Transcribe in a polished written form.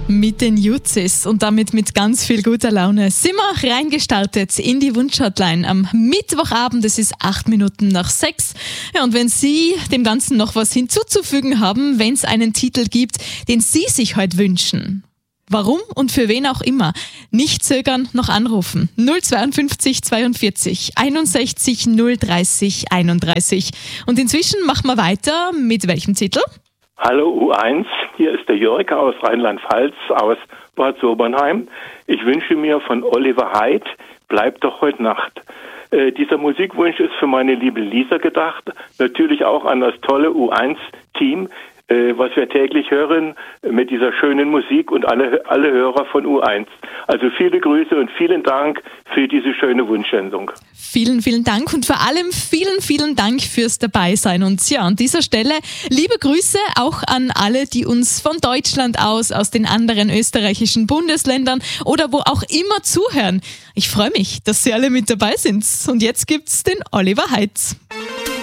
Mit den Jutzis und damit mit ganz viel guter Laune sind wir reingestartet in die Wunschhotline am Mittwochabend. Es ist 8:08. Ja, und wenn Sie dem Ganzen noch was hinzuzufügen haben, wenn es einen Titel gibt, den Sie sich heute wünschen, warum und für wen auch immer, nicht zögern, noch anrufen. 052 42 61 030 31. Und inzwischen machen wir weiter mit welchem Titel? Hallo U1, hier ist der Jörg aus Rheinland-Pfalz, aus Bad Sobernheim. Ich wünsche mir von Oliver Haidt, Bleib doch heute Nacht. Dieser Musikwunsch ist für meine liebe Lisa gedacht, natürlich auch an das tolle U1-Team, was wir täglich hören mit dieser schönen Musik und alle Hörer von U1. Also viele Grüße und vielen Dank für diese schöne Wunschsendung. Vielen, vielen Dank und vor allem vielen, vielen Dank fürs Dabeisein. Und ja, an dieser Stelle liebe Grüße auch an alle, die uns von Deutschland aus den anderen österreichischen Bundesländern oder wo auch immer zuhören. Ich freue mich, dass Sie alle mit dabei sind. Und jetzt gibt's den Oliver Haidt.